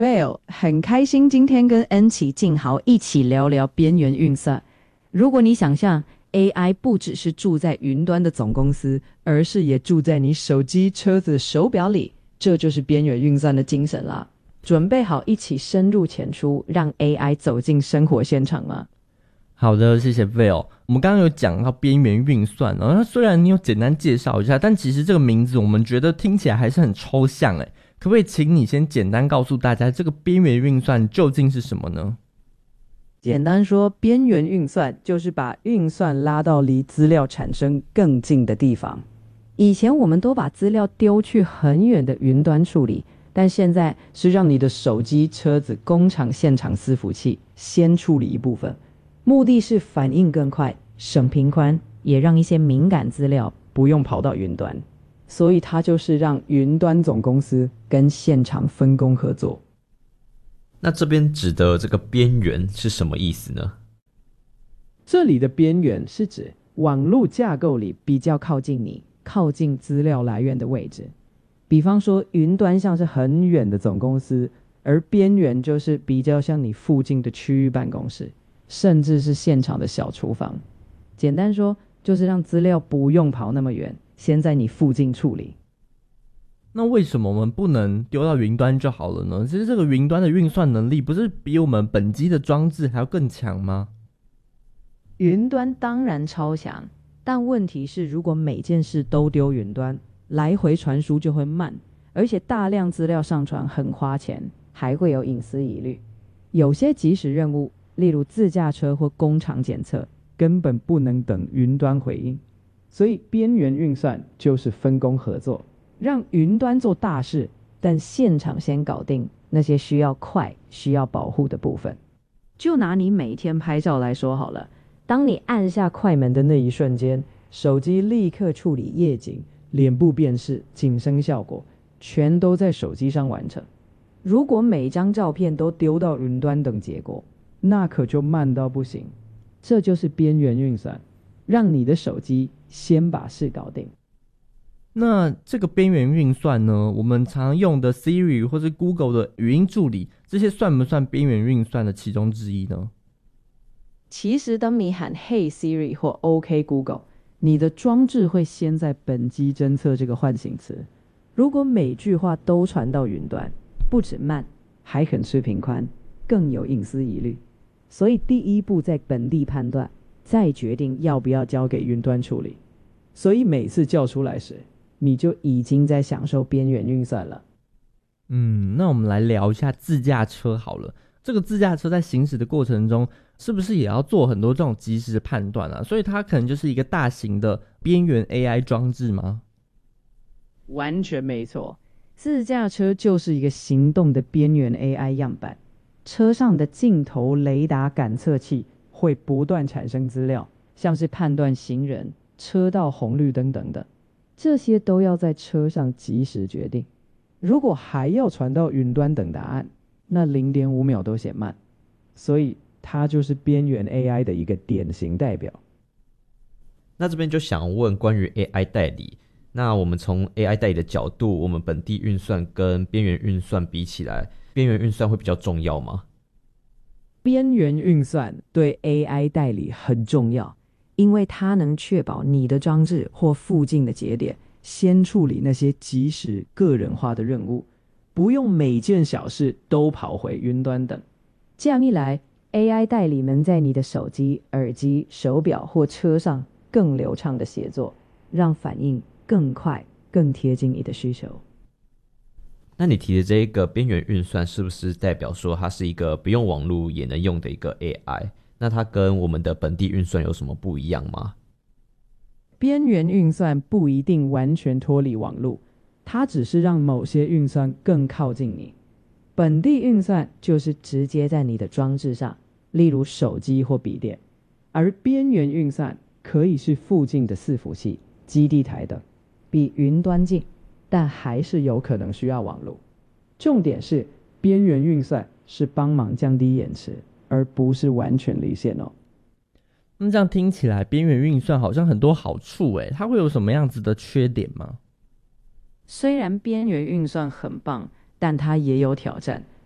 Well，很开心今天跟恩琪、静豪一起聊聊边缘运算。如果你想象 AI 不只是住在云端的总公司，而是也住在你手机、车子、手表里，这就是边缘运算的精神啦。准备好一起深入浅出，让 AI 走进生活现场吗？ 好的，谢谢 Will。我们刚刚有讲到边缘运算，那虽然你有简单介绍一下，但其实这个名字我们觉得听起来还是很抽象诶。可不可以请你先简单告诉大家，这个边缘运算究竟是什么呢？ 简单说，边缘运算就是把运算拉到离资料产生更近的地方。以前我们都把资料丢去很远的云端处理，但现在是让你的手机、车子、工厂、现场伺服器先处理一部分，目的是反应更快、省频宽，也让一些敏感资料不用跑到云端。所以它就是让云端总公司跟现场分工合作。 那这边指的这个边缘是什么意思呢？ 这里的边缘是指网络架构里比较靠近你、靠近资料来源的位置。比方说，云端像是很远的总公司，而边缘就是比较像你附近的区域办公室，甚至是现场的小厨房。简单说，就是让资料不用跑那么远，先在你附近处理。 那为什么我们不能丢到云端就好了呢？其实这个云端的运算能力不是比我们本机的装置还要更强吗？ 云端当然超强，但问题是如果每件事都丢云端，来回传输就会慢，而且大量资料上传很花钱，还会有隐私疑虑。有些即时任务，例如自驾车或工厂检测，根本不能等云端回应。所以边缘运算就是分工合作，让云端做大事，但现场先搞定那些需要快、需要保护的部分。就拿你每天拍照来说好了，当你按下快门的那一瞬间，手机立刻处理夜景、脸部辨识、景深效果，全都在手机上完成。如果每张照片都丢到云端等结果，那可就慢到不行。这就是边缘运算，让你的手机先把事搞定。 那这个边缘运算呢，我们常用的 Siri 或是 Google 的语音助理，这些算不算边缘运算的其中之一呢？ 其实当你喊 Hey Siri 或 OK Google， 你的装置会先在本机侦测这个唤醒词。如果每句话都传到云端，不止慢，还很吃频宽，更有隐私疑虑。所以第一步在本地判断，再决定要不要交给云端处理。所以每次叫出来时，你就已经在享受边缘运算了。 那我们来聊一下自驾车好了。这个自驾车在行驶的过程中，是不是也要做很多这种即时的判断啊？所以它可能就是一个大型的边缘 AI 装置吗？ 完全没错，自驾车就是一个行动的边缘 AI 样板。车上的镜头、雷达、感测器会不断产生资料，像是判断行人、车道红绿灯等等，这些都要在车上及时决定。如果还要传到云端等答案，那 0.5 秒都嫌慢。所以它就是边缘 AI 的一个典型代表。 那这边就想问关于 AI 代理，那我们从 AI 代理的角度，我们本地运算跟边缘运算比起来，边缘运算会比较重要吗？ 边缘运算对 AI 代理很重要，因为它能确保你的装置或附近的节点先处理那些即时个人化的任务，不用每件小事都跑回云端等。这样一来， AI 代理能在你的手机、耳机、手表或车上更流畅的协作，让反应更快、更贴近你的需求。 那你提的这一个边缘运算，是不是代表说它是一个不用网络也能用的一个 AI？ 那它跟我们的本地运算有什么不一样吗？ 边缘运算不一定完全脱离网络，它只是让某些运算更靠近你。本地运算就是直接在你的装置上，例如手机或笔电，而边缘运算可以是附近的伺服器、基地台等，比云端近，但还是有可能需要网络。重点是边缘运算是帮忙降低延迟，而不是完全离线哦。 那这样听起来，边缘运算好像很多好处诶，它会有什么样子的缺点吗？ 虽然边缘运算很棒，但它也有挑战，